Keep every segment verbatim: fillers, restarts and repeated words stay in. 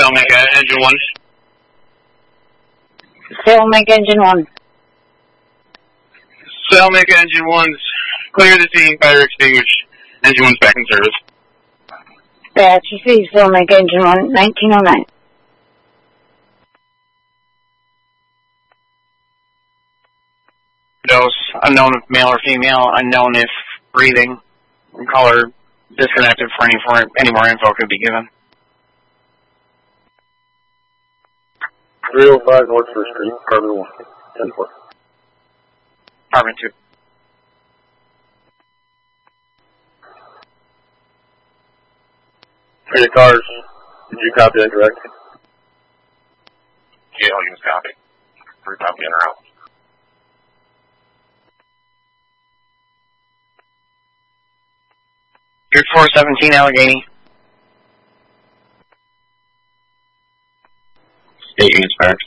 Mega Engine one. Sail Mega Engine one. Sail Mega Engine one's clear the scene, fire extinguished. Engine one's back in service. Batch C, Sail Mega Engine one, nineteen oh nine. Dose, unknown if male or female, unknown if breathing, color, disconnected for any, for any more info could be given. three oh five North First Street, Carbon one, ten four. Carbon two. For your cars, did you copy that direct? Yeah, I'll use copy. For copy in or out. Grid four seventeen, Allegheny. State units back.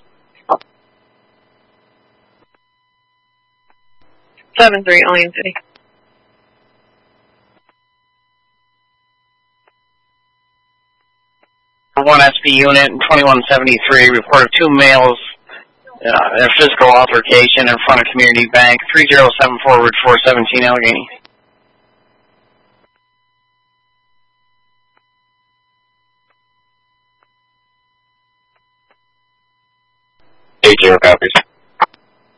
seven three, Olean City. one S P unit, twenty-one seventy-three, report of two males uh, in a physical altercation in front of Community Bank, three zero seven four, Route four seventeen, Allegheny. Eight zero copies.